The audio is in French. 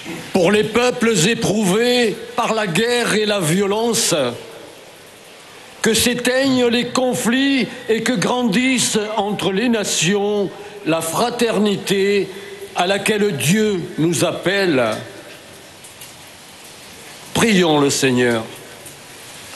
pour les peuples éprouvés par la guerre et la violence, que s'éteignent les conflits et que grandisse entre les nations la fraternité à laquelle Dieu nous appelle. Prions le Seigneur.